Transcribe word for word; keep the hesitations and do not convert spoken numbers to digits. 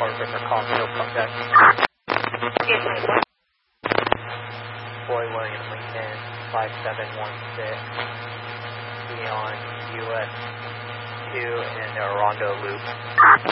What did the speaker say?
Port River, calling Hill Contact. Boy William Lincoln, five seven one six, be on U S two in the Orondo Loop.